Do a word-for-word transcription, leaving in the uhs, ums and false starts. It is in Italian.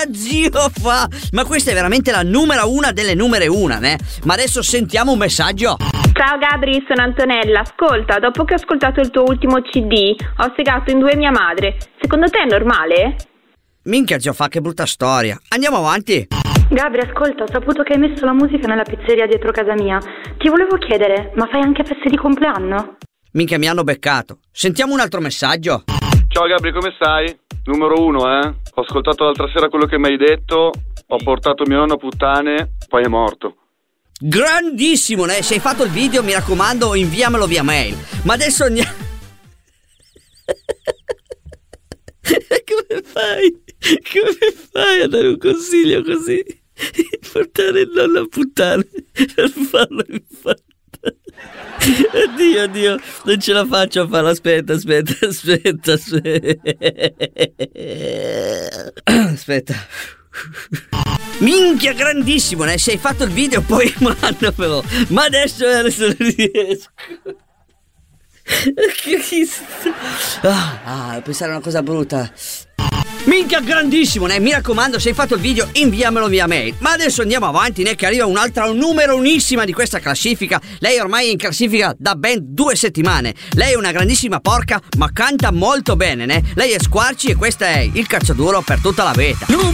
zio fa? Ma questa è veramente la numero una delle numere una, né? Ma adesso sentiamo un messaggio. Ciao Gabri, sono Antonella. Ascolta, dopo che ho ascoltato il tuo ultimo C D, ho segato in due mia madre. Secondo te è normale? Minchia zio fa, che brutta storia. Andiamo avanti. Gabri, ascolta, ho saputo che hai messo la musica nella pizzeria dietro casa mia. Ti volevo chiedere, ma fai anche feste di compleanno? Minchia, mi hanno beccato. Sentiamo un altro messaggio. Ciao Gabri, come stai? Numero uno, eh? Ho ascoltato l'altra sera quello che mi hai detto, ho portato mio nonno a puttane, poi è morto. Grandissimo, né? Se hai fatto il video, mi raccomando, inviamelo via mail. Ma adesso andiamo... Come fai? Come fai a dare un consiglio così? Portare il nonno a puttane per farlo infantare. Oddio, oddio, non ce la faccio a farlo. Aspetta, aspetta, aspetta, aspetta. Aspetta. Minchia, grandissimo, né? Se hai fatto il video poi mandamelo. Ma adesso, adesso non riesco. Ah, ah, pensare a una cosa brutta. Minchia, grandissimo, né? Mi raccomando, se hai fatto il video, inviamelo via mail. Ma adesso andiamo avanti, né? Che arriva un'altra numero unissima di questa classifica. Lei ormai è in classifica da ben due settimane. Lei è una grandissima porca, ma canta molto bene, né? Lei è Squarci e questa è Il Cacciaduro per tutta la vita.